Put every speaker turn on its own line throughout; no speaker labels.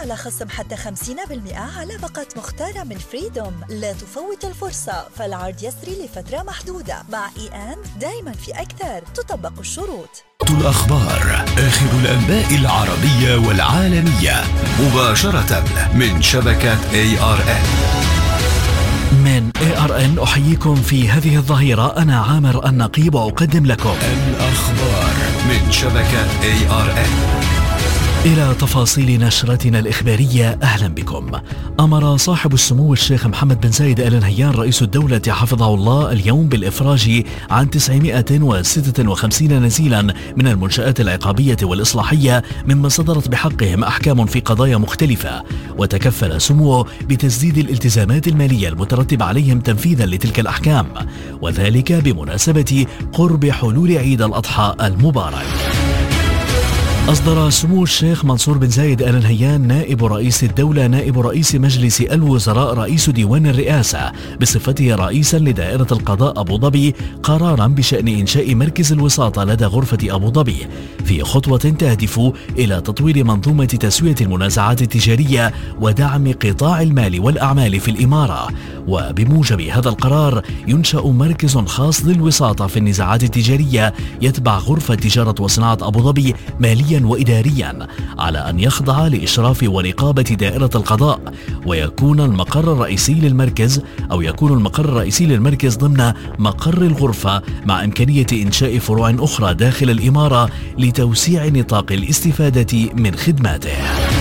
على خصم حتى 50% على باقة مختارة من فريدوم. لا تفوت الفرصة، فالعرض يسري لفترة محدودة. مع دايما في أكثر، تطبق الشروط.
الأخبار، آخر الأنباء العربية والعالمية مباشرة من شبكة ARN.
من ARN أحييكم في هذه الظهيرة. أنا عامر النقيب وأقدم لكم
الأخبار من شبكة ARN.
إلى تفاصيل نشرتنا الإخبارية، أهلا بكم. أمر صاحب السمو الشيخ محمد بن زايد آل نهيان رئيس الدولة حفظه الله اليوم بالإفراج عن 956 نزيلا من المنشآت العقابية والإصلاحية مما صدرت بحقهم أحكام في قضايا مختلفة، وتكفل سموه بتسديد الالتزامات المالية المترتبة عليهم تنفيذا لتلك الأحكام، وذلك بمناسبة قرب حلول عيد الأضحى المبارك. أصدر سمو الشيخ منصور بن زايد آل نهيان نائب رئيس الدولة نائب رئيس مجلس الوزراء رئيس ديوان الرئاسة بصفته رئيسا لدائرة القضاء أبو ظبي قرارا بشأن إنشاء مركز الوساطة لدى غرفة أبو ظبي في خطوة تهدف إلى تطوير منظومة تسوية المنازعات التجارية ودعم قطاع المال والأعمال في الإمارة. وبموجب هذا القرار ينشأ مركز خاص للوساطة في النزاعات التجارية يتبع غرفة تجارة وصناعة أبو ظبي ماليا وإداريا، على أن يخضع لإشراف ورقابة دائرة القضاء، ويكون المقر الرئيسي للمركز ضمن مقر الغرفة، مع إمكانية إنشاء فروع أخرى داخل الإمارة لتوسيع نطاق الاستفادة من خدماته.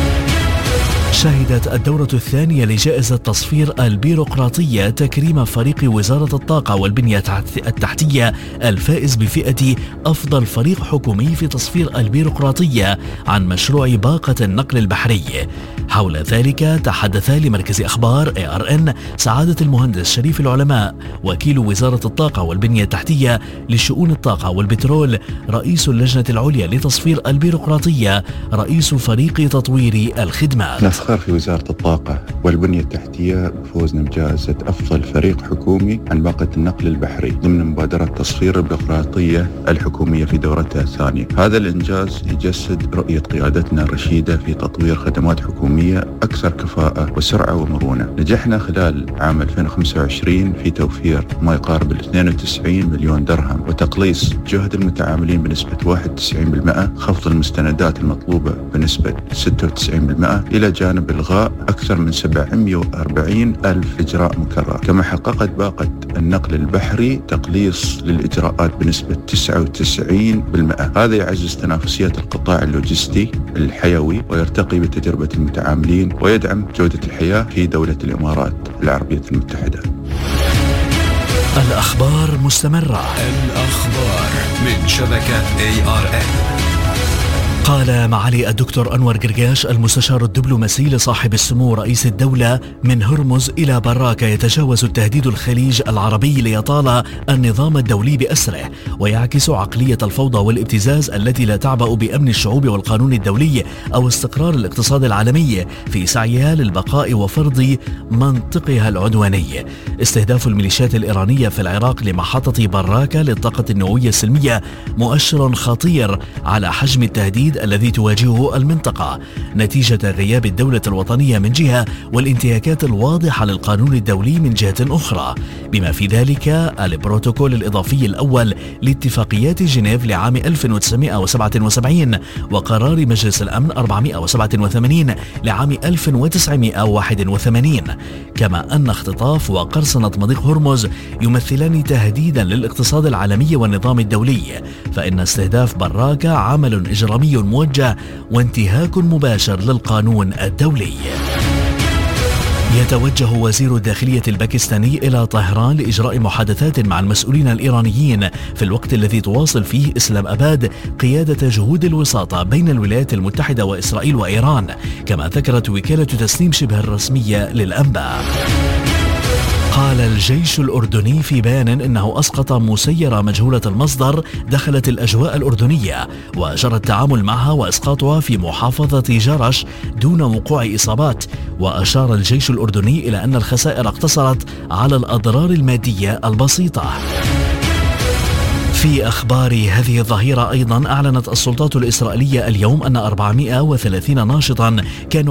شهدت الدورة الثانية لجائزة تصفير البيروقراطية تكريم فريق وزارة الطاقة والبنية التحتية الفائز بفئة أفضل فريق حكومي في تصفير البيروقراطية عن مشروع باقة النقل البحري. حول ذلك تحدث لمركز أخبار ARN سعادة المهندس شريف العلماء وكيل وزارة الطاقة والبنية التحتية لشؤون الطاقة والبترول، رئيس اللجنة العليا لتصفير البيروقراطية، رئيس فريق تطوير الخدمات.
نفخر في وزارة الطاقة والبنية التحتية بفوزنا بجائزة أفضل فريق حكومي عن باقة النقل البحري ضمن مبادرة تصفير البيروقراطية الحكومية في دورتها الثانية. هذا الإنجاز يجسد رؤية قيادتنا الرشيدة في تطوير خدمات حكومية أكثر كفاءة وسرعة ومرونة. نجحنا خلال عام 2025 في توفير ما يقارب 92 مليون درهم وتقليص جهد المتعاملين بنسبة 91%، خفض المستندات المطلوبة بنسبة 96%، إلى جانب إلغاء أكثر من 740 ألف إجراء مكرر. كما حققت باقة النقل البحري تقليص للإجراءات بنسبة 99%. هذا يعزز تنافسية القطاع اللوجستي الحيوي ويرتقي بتجربة المتعاملين ويدعم جودة الحياة في دولة الإمارات العربية المتحدة.
الأخبار مستمرة.
الأخبار من شبكة ARN.
قال معالي الدكتور أنور قرقاش المستشار الدبلوماسي لصاحب السمو رئيس الدولة: من هرمز إلى براكة يتجاوز التهديد الخليج العربي ليطال النظام الدولي بأسره، ويعكس عقلية الفوضى والابتزاز التي لا تعبأ بأمن الشعوب والقانون الدولي أو استقرار الاقتصاد العالمي في سعيها للبقاء وفرض منطقها العدواني. استهداف الميليشيات الإيرانية في العراق لمحطة براكة للطاقة النووية السلمية مؤشر خطير على حجم التهديد الذي تواجهه المنطقة نتيجة غياب الدولة الوطنية من جهة والانتهاكات الواضحة للقانون الدولي من جهة أخرى، بما في ذلك البروتوكول الإضافي الأول لاتفاقيات جنيف لعام 1977 وقرار مجلس الأمن 487 لعام 1981، كما أن اختطاف وقرصنة مضيق هرمز يمثلان تهديدا للاقتصاد العالمي والنظام الدولي، فإن استهداف براكة عمل إجرامي موجه وانتهاك مباشر للقانون الدولي. يتوجه وزير الداخلية الباكستاني إلى طهران لإجراء محادثات مع المسؤولين الإيرانيين في الوقت الذي تواصل فيه إسلام أباد قيادة جهود الوساطة بين الولايات المتحدة وإسرائيل وإيران، كما ذكرت وكالة تسنيم شبه الرسمية للأنباء. قال الجيش الأردني في بيان إنه أسقط مسيرة مجهولة المصدر دخلت الأجواء الأردنية وجرى التعامل معها وإسقاطها في محافظة جرش دون وقوع إصابات. وأشار الجيش الأردني إلى أن الخسائر اقتصرت على الأضرار المادية البسيطة. في أخبار هذه الظهيرة أيضا أعلنت السلطات الإسرائيلية اليوم أن 430 ناشطا كانوا